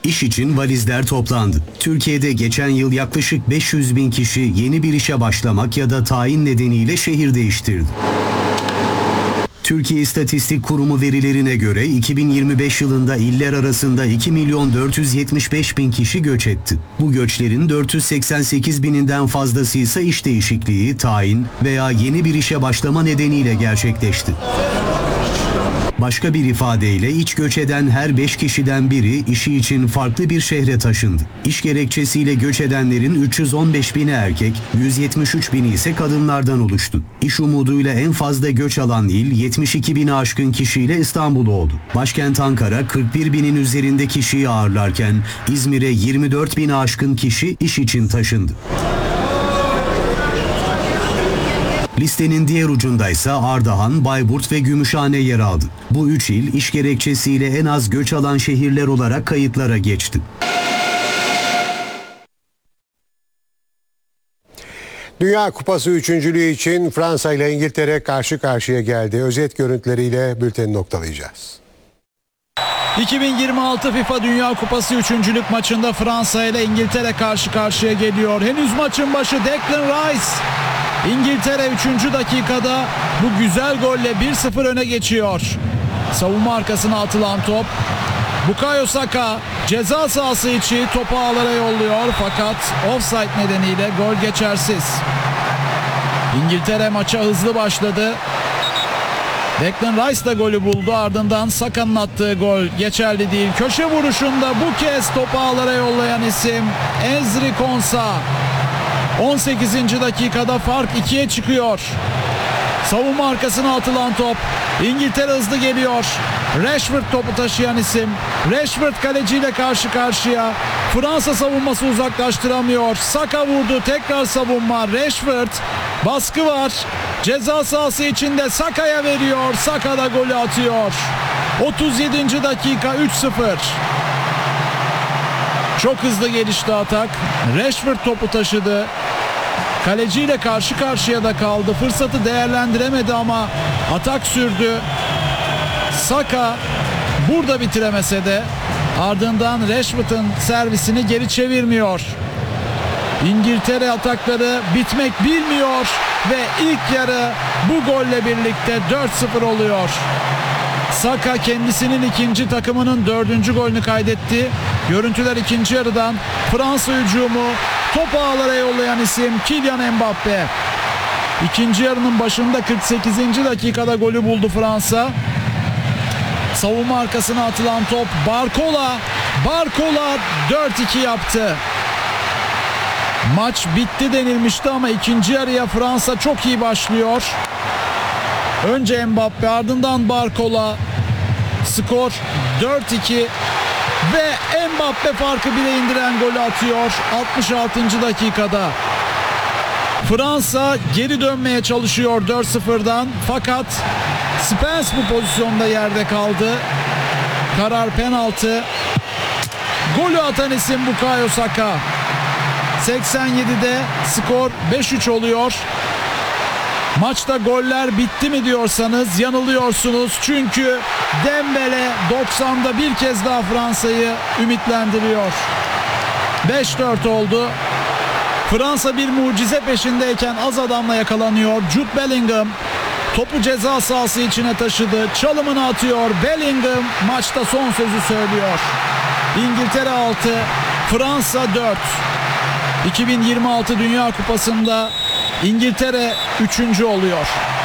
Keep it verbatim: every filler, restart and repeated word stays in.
İş için valizler toplandı. Türkiye'de geçen yıl yaklaşık beş yüz bin kişi yeni bir işe başlamak ya da tayin nedeniyle şehir değiştirdi. Türkiye İstatistik Kurumu verilerine göre iki bin yirmi beş yılında iller arasında iki milyon dört yüz yetmiş beş bin kişi göç etti. Bu göçlerin dört yüz seksen sekiz bininden fazlası ise iş değişikliği, tayin veya yeni bir işe başlama nedeniyle gerçekleşti. Başka bir ifadeyle iç göç eden her beş kişiden biri işi için farklı bir şehre taşındı. İş gerekçesiyle göç edenlerin üç yüz on beş bini erkek, yüz yetmiş üç bini ise kadınlardan oluştu. İş umuduyla en fazla göç alan il yetmiş iki bini aşkın kişiyle İstanbul oldu. Başkent Ankara kırk bir binin üzerinde kişiyi ağırlarken İzmir'e yirmi dört bini aşkın kişi iş için taşındı. Listenin diğer ucundaysa Ardahan, Bayburt ve Gümüşhane yer aldı. Bu üç il iş gerekçesiyle en az göç alan şehirler olarak kayıtlara geçti. Dünya Kupası üçüncülüğü için Fransa ile İngiltere karşı karşıya geldi. Özet görüntüleriyle bülteni noktalayacağız. iki bin yirmi altı FIFA Dünya Kupası üçüncülük maçında Fransa ile İngiltere karşı karşıya geliyor. Henüz maçın başı Declan Rice. İngiltere üçüncü dakikada bu güzel golle bir sıfır öne geçiyor. Savunma arkasına atılan top. Bukayo Saka ceza sahası içi topu ağlara yolluyor fakat offside nedeniyle gol geçersiz. İngiltere maça hızlı başladı. Declan Rice da golü buldu, ardından Saka'nın attığı gol geçerli değil. Köşe vuruşunda bu kez topu ağlara yollayan isim Ezri Konsa. on sekizinci dakikada fark ikiye çıkıyor. Savunma arkasına atılan top. İngiltere hızlı geliyor. Rashford topu taşıyan isim. Rashford kaleciyle karşı karşıya. Fransa savunması uzaklaştıramıyor. Saka vurdu, tekrar savunma. Rashford, baskı var. Ceza sahası içinde Saka'ya veriyor. Saka da golü atıyor. otuz yedinci dakika üç sıfır. Çok hızlı gelişti atak. Rashford topu taşıdı. Kaleciyle karşı karşıya da kaldı. Fırsatı değerlendiremedi ama atak sürdü. Saka burada bitiremese de ardından Rashford'un servisini geri çevirmiyor. İngiltere atakları bitmek bilmiyor ve ilk yarı bu golle birlikte dört sıfır oluyor. Saka kendisinin ikinci, takımının dördüncü golünü kaydetti. Görüntüler ikinci yarıdan. Fransa hücumu, topu ağlara yollayan isim Kylian Mbappe. İkinci yarının başında kırk sekizinci dakikada golü buldu Fransa. Savunma arkasına atılan top Barcola. Barcola dört iki yaptı. Maç bitti denilmişti ama ikinci yarıya Fransa çok iyi başlıyor. Önce Mbappe, ardından Barcola. Skor dört iki ve Mbappe farkı bile indiren golü atıyor altmış altıncı dakikada. Fransa geri dönmeye çalışıyor dört sıfırdan fakat Spence bu pozisyonda yerde kaldı. Karar penaltı. Golü atan isim Bukayo Saka. seksen yedide skor beş üç oluyor. Maçta goller bitti mi diyorsanız yanılıyorsunuz. Çünkü Dembele doksanda bir kez daha Fransa'yı ümitlendiriyor. beş dört oldu. Fransa bir mucize peşindeyken az adamla yakalanıyor. Jude Bellingham topu ceza sahası içine taşıdı. Çalımını atıyor. Bellingham maçta son sözü söylüyor. İngiltere altı, Fransa dört. iki bin yirmi altı Dünya Kupası'nda İngiltere üçüncü oluyor.